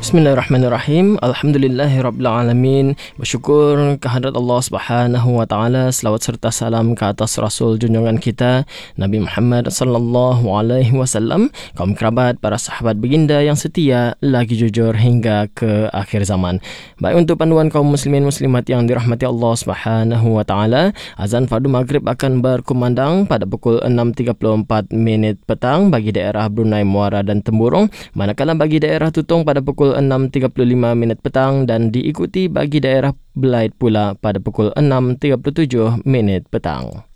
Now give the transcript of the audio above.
Bismillahirrahmanirrahim. Alhamdulillahirrabbilalamin. Bersyukur kehadrat Allah Subhanahu wa taala, selawat serta salam ke atas Rasul junjungan kita Nabi Muhammad sallallahu alaihi wasallam, kaum kerabat, para sahabat baginda yang setia lagi jujur hingga ke akhir zaman. Baik, untuk panduan kaum muslimin muslimat yang dirahmati Allah Subhanahu wa taala, azan fardu maghrib akan berkumandang pada pukul 6.34 petang bagi daerah Brunei Muara dan Temburong, manakala bagi daerah Tutong pada pukul 6.35 petang dan diikuti bagi daerah Belait pula pada pukul 6.37 petang.